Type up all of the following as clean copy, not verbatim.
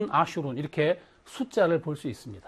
아슈룬 이렇게 숫자를 볼 수 있습니다.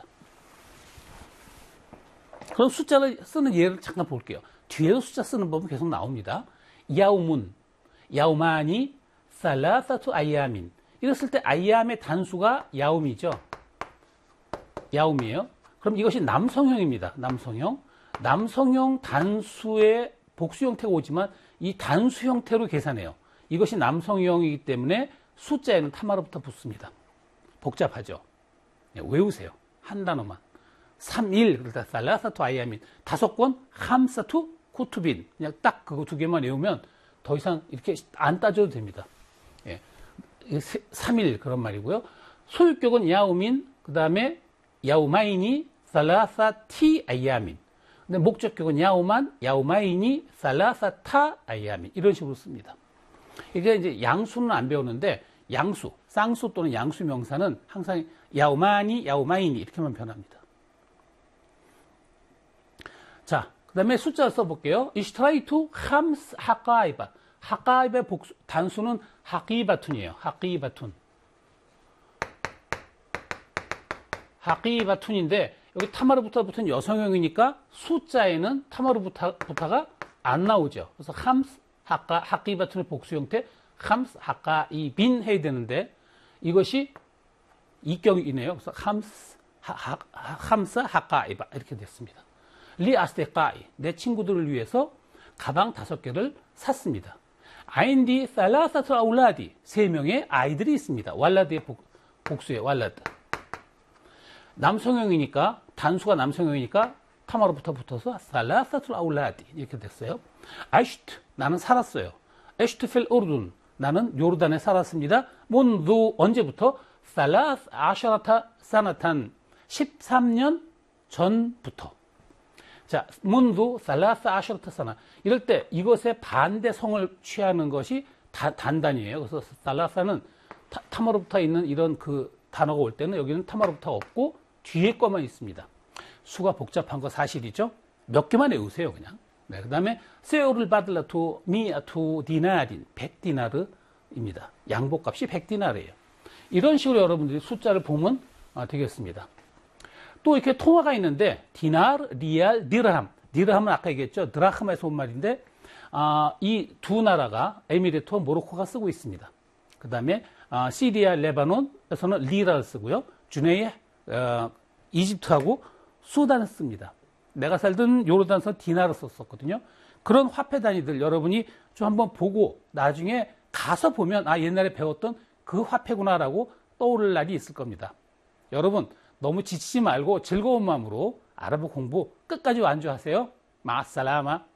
그럼 숫자를 쓰는 예를 잠깐 볼게요. 뒤에도 숫자 쓰는 법은 계속 나옵니다. 야우문, 야우마니, 살라사투 아야민. 이랬을 때 아야의 단수가 야움이죠. 야움이에요. 그럼 이것이 남성형입니다. 남성형. 남성형 단수의 복수 형태가 오지만 이 단수 형태로 계산해요. 이것이 남성형이기 때문에 숫자에는 타마르부터 붙습니다. 복잡하죠. 외우세요. 한 단어만. 3일, 그러다 살라사투 아야민. 5권, 함사투 쿠투빈. 그냥 딱 그거 2개만 외우면 더 이상 이렇게 안 따져도 됩니다. 예. 3일 그런 말이고요. 소유격은 야우민, 그 다음에 야우마이니, 살라사티 아야민. 근데 목적격은 야우만, 야우마이니, 살라사타 아야민. 이런 식으로 씁니다. 이게 이제 양수는 안 배우는데 양수, 쌍수 또는 양수 명사는 항상 야우마니, 야우마이니 이렇게만 변합니다. 자, 그 다음에 숫자 써볼게요. 이슈트라이투 함스 하카이바. 하카이바의 복수, 단수는 하키바툰이에요. 하키바툰. 하키바툰인데 여기 타마르부터 붙은 여성형이니까 숫자에는 타마르부타가 안 나오죠. 그래서 함스 하키바툰의 복수 형태 함스 하카이빈 해야 되는데 이것이 이격이네요. 그래서 함스 하카이바 이렇게 됐습니다. 리 아스테카이, 내 친구들을 위해서 가방 5개를 샀습니다. 아인디 살라사트 아울라디, 3명의 아이들이 있습니다. 왈라드의 복수에 왈라드. 남성형이니까, 단수가 남성형이니까 타마로부터 붙어서 살라사트 아울라디 이렇게 됐어요. 아이슈트, 나는 살았어요. 에슈트 필 오르둔, 나는 요르단에 살았습니다. 문두, 언제부터? 살라스 아샤라타 사나탄, 13년 전부터. 자, 문두 살라스 아샤라타 사나. 이럴 때 이것의 반대성을 취하는 것이 단단이에요. 그래서 살라사는 타마로부터 있는 이런 그 단어가 올 때는 여기는 타마로부터 없고 뒤에 거만 있습니다. 수가 복잡한 거 사실이죠. 몇 개만 외우세요, 그냥. 네, 그 다음에 세오를 바들라투 미아투 디나린 100디나르입니다. 양복값이 100디나르예요. 이런 식으로 여러분들이 숫자를 보면 되겠습니다. 또 이렇게 통화가 있는데 디나르, 리알, 디르함. 디르함은 아까 얘기했죠. 드라흐마에서 온 말인데 이 두 나라가 에미레트와 모로코가 쓰고 있습니다. 그 다음에 시리아, 레바논에서는 리라를 쓰고요. 주네이, 이집트하고 수단을 씁니다. 내가 살던 요르단에서 디나를 썼었거든요. 그런 화폐 단위들 여러분이 좀 한번 보고 나중에 가서 보면 옛날에 배웠던 그 화폐구나라고 떠오를 날이 있을 겁니다. 여러분 너무 지치지 말고 즐거운 마음으로 아랍어 공부 끝까지 완주하세요. 마살라마.